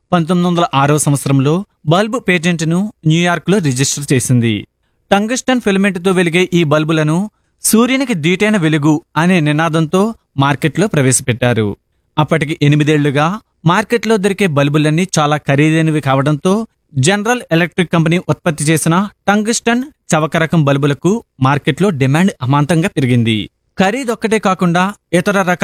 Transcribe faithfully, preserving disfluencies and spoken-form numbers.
పంతొమ్మిది వందల ఆరవ సంవత్సరంలో బల్బు పేటెంట్ను న్యూయార్క్లో రిజిస్టర్ చేసింది. టంగ్స్టన్ ఫిలమెంట్తో వెలిగే ఈ బల్బులను సూర్యునికి దీటైన వెలుగు అనే నినాదంతో మార్కెట్లో ప్రవేశపెట్టారు. అప్పటికి ఎనిమిదేళ్లుగా మార్కెట్లో దొరికే బల్బులన్నీ చాలా ఖరీదైనవి కావడంతో జనరల్ ఎలక్ట్రిక్ కంపెనీ ఉత్పత్తి చేసిన టంగ్స్టన్ చవక రకం బల్బులకు మార్కెట్లో డిమాండ్ అమాంతంగా పెరిగింది. ఖరీదొక్కటే కాకుండా ఇతర రకాల